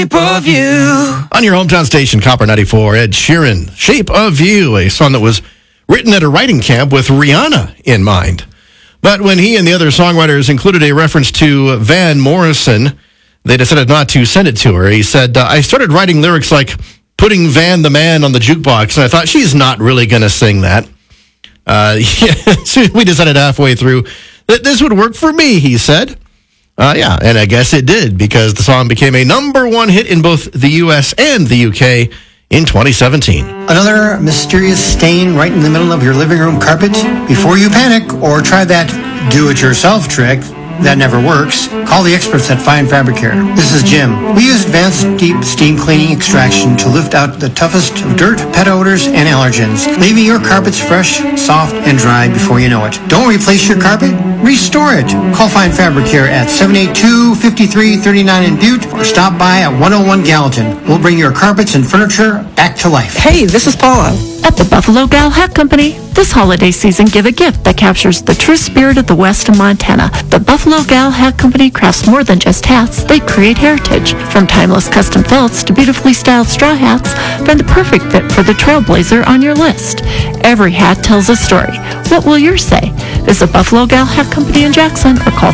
Shape of You. On your hometown station, Copper 94, Ed Sheeran, Shape of You, a song that was written at a writing camp with Rihanna in mind. But when he and the other songwriters included a reference to Van Morrison, they decided not to send it to her. He said, I started writing lyrics like putting Van the Man on the jukebox, and I thought, she's not really going to sing that. So we decided halfway through that this would work for me, he said. And I guess it did, because the song became a #1 hit in both the U.S. and the U.K. in 2017. Another mysterious stain right in the middle of your living room carpet? Before you panic or try that do-it-yourself trick that never works, call the experts at Fine Fabric Care. This is Jim. We use advanced deep steam cleaning extraction to lift out the toughest of dirt, pet odors, and allergens, leaving your carpets fresh, soft, and dry before you know it. Don't replace your carpet, restore it. Call Fine Fabric Care at 782-5339 in Butte, or stop by at 101 Gallatin. We'll bring your carpets and furniture back to life. Hey, this is Paula. At the Buffalo Gal Hat Company, this holiday season, give a gift that captures the true spirit of the West of Montana. The Buffalo Gal Hat Company crafts more than just hats. They create heritage. From timeless custom felts to beautifully styled straw hats, find the perfect fit for the trailblazer on your list. Every hat tells a story. What will yours say? Visit Buffalo Gal Hat Company in Jackson or call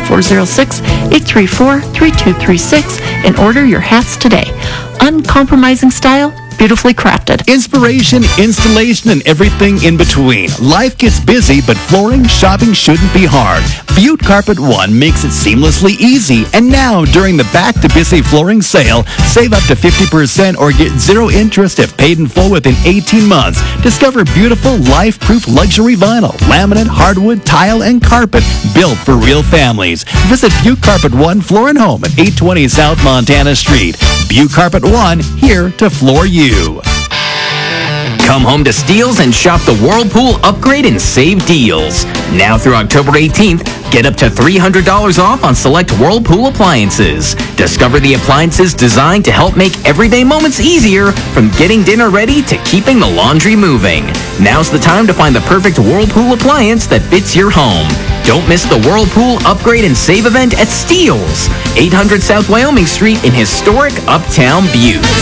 406-834-3236 and order your hats today. Uncompromising style, beautifully crafted. Inspiration, installation, and everything in between. Life gets busy, but flooring shopping shouldn't be hard. Butte Carpet One makes it seamlessly easy. And now, during the Back to Busy flooring sale, save up to 50% or get zero interest if paid in full within 18 months. Discover beautiful, life-proof luxury vinyl, laminate, hardwood, tile, and carpet built for real families. Visit Butte Carpet One Floor and Home at 820 South Montana Street. Butte Carpet One, here to floor you. Come home to Steels and shop the Whirlpool Upgrade and Save deals. Now through October 18th, get up to $300 off on select Whirlpool appliances. Discover the appliances designed to help make everyday moments easier, from getting dinner ready to keeping the laundry moving. Now's the time to find the perfect Whirlpool appliance that fits your home. Don't miss the Whirlpool Upgrade and Save event at Steels, 800 South Wyoming Street in historic Uptown Butte.